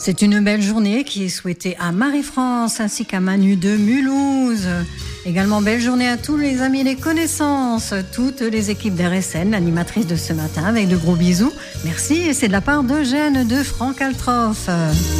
C'est une belle journée qui est souhaitée à Marie-France ainsi qu'à Manu de Mulhouse. Également belle journée à tous les amis et les connaissances, toutes les équipes d'RSN, l'animatrice de ce matin avec de gros bisous. Merci et c'est de la part d'Eugène de Franck Altroff.